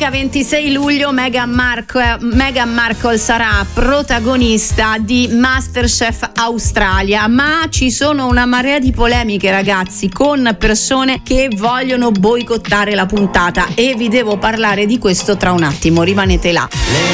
Domenica 26 luglio Meghan Markle sarà protagonista di MasterChef Australia, ma ci sono una marea di polemiche, ragazzi, con persone che vogliono boicottare la puntata, e vi devo parlare di questo tra un attimo, rimanete là.